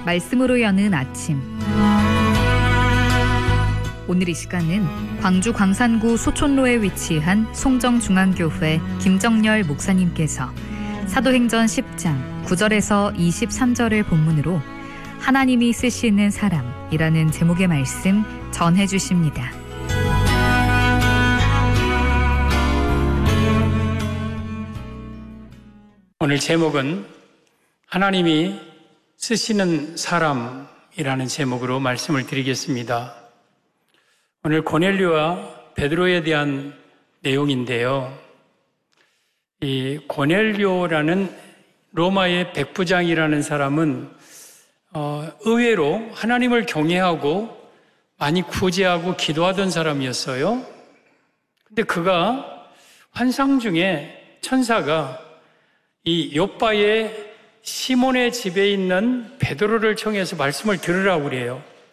말씀으로 여는 아침. 오늘 이 시간은 광주 광산구 소촌로에 위치한 송정중앙교회 김정열 목사님께서 사도행전 10장 9절에서 23절을 본문으로 하나님이 쓰시는 사람이라는 제목의 말씀 전해 주십니다. 오늘 제목은 하나님이 쓰시는 사람이라는 제목으로 말씀을 드리겠습니다. 오늘 고넬료와 베드로에 대한 내용인데요. 이 고넬료라는 로마의 백부장이라는 사람은 의외로 하나님을 경외하고 많이 구제하고 기도하던 사람이었어요. 근데 그가 환상 중에 천사가 이 욥바의 시몬의 집에 있는 베드로를 청해서 말씀을 들으라고 그래요.